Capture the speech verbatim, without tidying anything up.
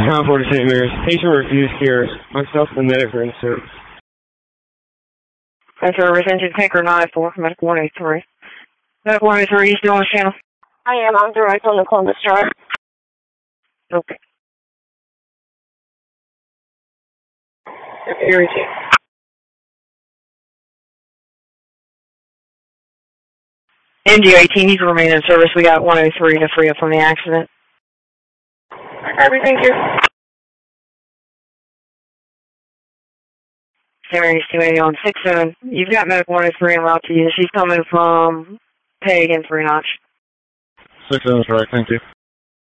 Concord to Saint Mary's. Patient refused care. Myself and the medic are in service. That's service engine tanker nine four, medic one eight three. Medic one eight three, you still on the channel? I am. I'm direct on the Columbus Drive. Okay. Area two. M D eighteen, you can remain in service. We got one oh three to free up from the accident. Everything here. Saint Mary's two eighty on six seven. You've got medic one oh three en route to you. She's coming from Peg and three notch. six seven is right, thank you.